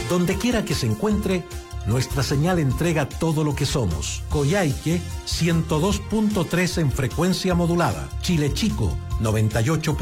Donde quiera que se encuentre, nuestra señal entrega todo lo que somos. Coyhaique, 102.3 en frecuencia modulada. Chile Chico, 98.